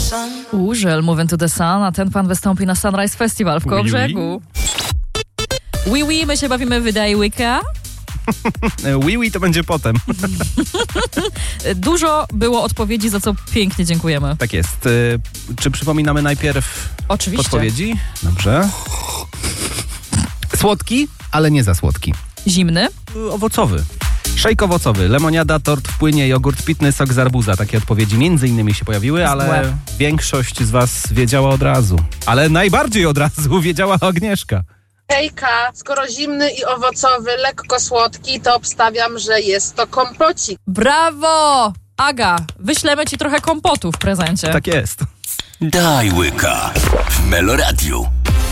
Żel, Moving to the Sun, a ten pan wystąpi na Sunrise Festival w Kołobrzegu. Oui, my się bawimy w Daj Łyka. Oui, to będzie potem. Dużo było odpowiedzi, za co pięknie dziękujemy. Tak jest. Czy przypominamy najpierw Oczywiście podpowiedzi? Dobrze. Słodki, ale nie za słodki. Zimny. Owocowy. Szejk owocowy, lemoniada, tort w płynie, jogurt pitny, sok z arbuza. Takie odpowiedzi między innymi się pojawiły, ale większość z was wiedziała od razu. Ale najbardziej od razu wiedziała Agnieszka. Hejka, skoro zimny i owocowy, lekko słodki, to obstawiam, że jest to kompocik. Brawo! Aga, wyślemy ci trochę kompotu w prezencie. Tak jest. Daj Łyka w Meloradiu.